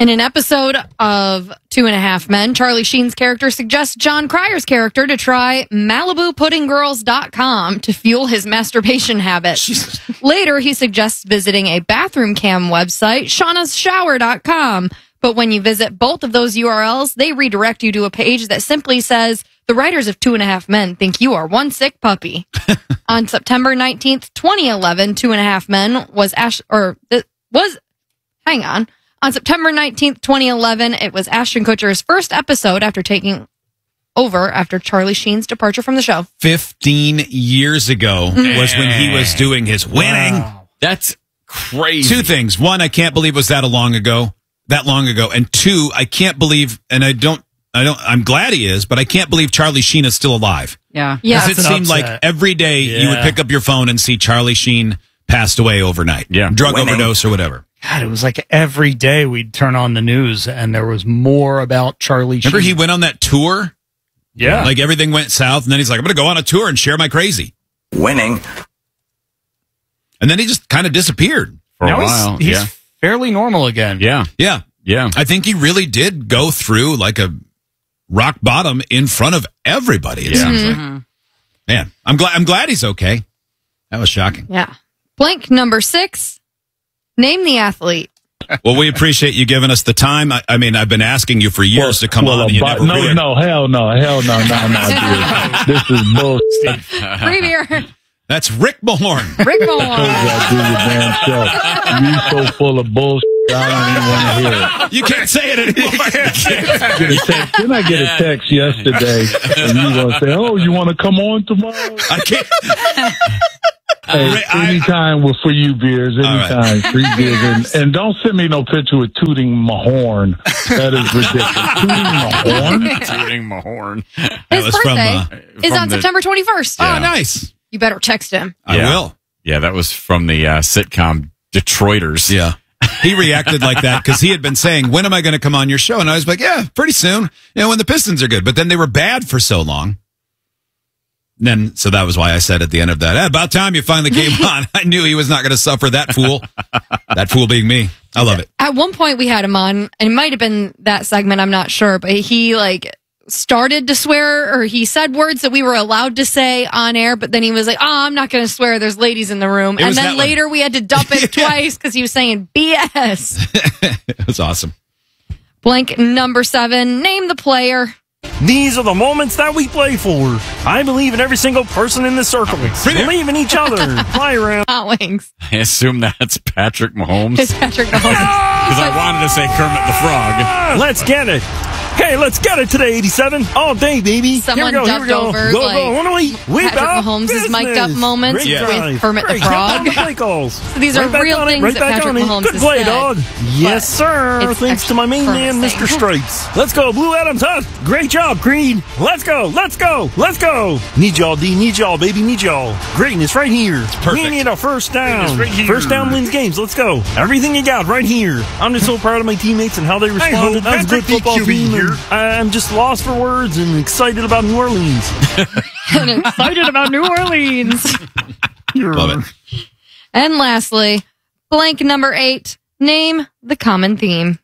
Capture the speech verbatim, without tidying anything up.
In an episode of Two and a Half Men, Charlie Sheen's character suggests John Cryer's character to try Malibu Pudding Girls dot com to fuel his masturbation habits. Later, he suggests visiting a bathroom cam website, Shauna's Shower dot com. But when you visit both of those U R Ls, they redirect you to a page that simply says, the writers of Two and a Half Men think you are one sick puppy. On September nineteenth, twenty eleven, Two and a Half Men was Ash, or th- was, hang on. On September nineteenth, twenty eleven, it was Ashton Kutcher's first episode after taking over after Charlie Sheen's departure from the show. Fifteen years ago was when he was doing his winning. Wow. That's crazy. Two things. One, I can't believe it was that long ago. That long ago. And two, I can't believe, and I don't, I don't, I'm glad he is, but I can't believe Charlie Sheen is still alive. Yeah. Yeah. Because it seemed like every day Yeah. you would pick up your phone and see Charlie Sheen passed away overnight. Yeah. Drug Winning. overdose or whatever. God, it was like every day we'd turn on the news and there was more about Charlie Sheen. Remember he went on that tour? Yeah. Like everything went south, and then he's like, I'm going to go on a tour and share my crazy. Winning. And then he just kind of disappeared. For a now while. he's, he's yeah. fairly normal again. Yeah. Yeah. Yeah. I think he really did go through like a rock bottom in front of everybody. It Yeah. seems like. Man, I'm glad I'm glad he's okay. That was shocking. Yeah. Blank number six. Name the athlete. Well, we appreciate you giving us the time. I, I mean, I've been asking you for years to come well, on. And you about, never no, would. no, hell no, hell no, no, no, dude. This is bullshit. Free beer. That's Rick Mahorn. Rick I Mahorn. told you I do your damn show. You so full of bullshit. I don't even want to hear it. You can't say it anymore. Get a text. Didn't I get a text yesterday? And you gonna say, "Oh, you want to come on tomorrow?" I can't. Hey, Rick, I- anytime was for you, beers. right. Anytime, free beers, and, and don't send me no picture with tooting my horn. That is ridiculous. Tooting my horn. Tooting my horn. His was from, birthday uh, is from on the- September twenty-first. Oh, nice. You better text him. I Yeah. will. Yeah, that was from the uh, sitcom Detroiters. Yeah. He reacted like that because he had been saying, when am I going to come on your show? And I was like, yeah, pretty soon. You know, when the Pistons are good. But then they were bad for so long. And then, so that was why I said at the end of that, eh, about time you finally came on. I knew he was not going to suffer that fool. That fool being me. I love it. At one point we had him on, and it might have been that segment, I'm not sure, but he like started to swear, or he said words that we were allowed to say on air, but then he was like, oh, I'm not going to swear, there's ladies in the room. It And was that then one. later we had to dump it twice because he was saying B S. It was awesome. Blank number seven, name the player. These are the moments that we play for. I believe in every single person in the circle. Believe in each other. Fly around. Hot Wings. I assume that's Patrick Mahomes. It's Patrick Mahomes. Because I wanted to say Kermit the Frog. Let's get it. Hey, let's get it today, eighty-seven. All day, baby. Someone here we go, dubbed here we go. over, Go, like, go. When we, we Patrick got Mahomes' business. mic'd up moments Great with drive. Kermit the Great. Frog. Kept on the play calls. So these are Right back real on it, things right that back Patrick on it. Mahomes Good has play, said, dog. Yes, sir. it's Thanks to my main actually man, promising. Mister Stripes. Let's go, Blue Adams Hunt. Great job, Creed. Let's go. Let's go. Let's go. Need y'all, D. Need y'all, baby. Need y'all. Greatness right here. perfect. We need a first down. Right here. First down wins games. Let's go. Everything you got right here. I'm just so proud of my teammates and how they responded. That was a good football team. and I'm just lost for words and excited about New Orleans. And excited about New Orleans. Love it. And lastly, blank number eight, name the common theme.